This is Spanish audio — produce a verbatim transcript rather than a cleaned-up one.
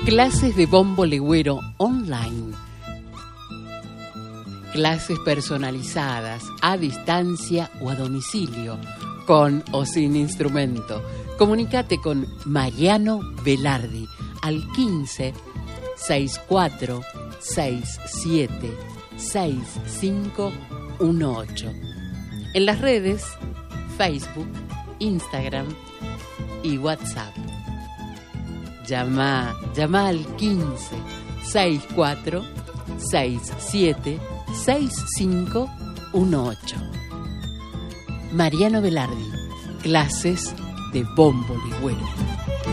Clases de bombo legüero online. Clases personalizadas, a distancia o a domicilio, con o sin instrumento. Comunícate con Mariano Velardi al quince, sesenta y cuatro, sesenta y siete, sesenta y cinco dieciocho. En las redes, Facebook, Instagram y WhatsApp. Llama, llama al quince, sesenta y cuatro, sesenta y siete, sesenta y cinco dieciocho. Mariano Velardi, clases de bombo legüero.